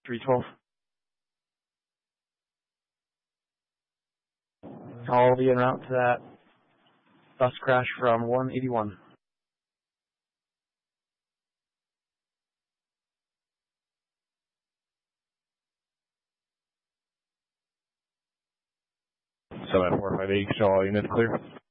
312. I'll be en route to that bus crash from 181. So at 458, show all units clear.